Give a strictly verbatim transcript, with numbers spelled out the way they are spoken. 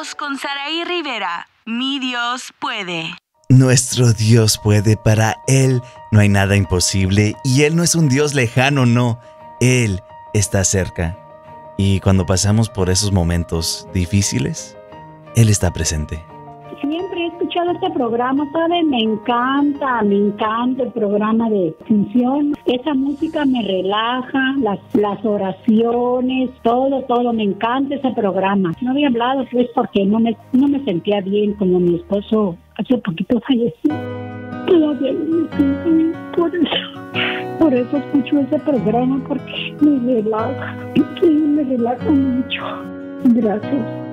Dios con Saraí Rivera. Mi Dios puede. Nuestro Dios puede, para Él no hay nada imposible y Él no es un Dios lejano, no. Él está cerca. Y cuando pasamos por esos momentos difíciles, Él está presente. Siempre he escuchado este programa, ¿sabes? Me encanta, me encanta el programa de Función. Esa música me relaja, las, las oraciones, todo, todo. Me encanta ese programa. No había hablado pues porque no me, no me sentía bien, como mi esposo hace poquito falleció. Todavía no me siento bien por eso. Por eso escucho ese programa, porque me relaja. Sí, me relaja mucho. Gracias.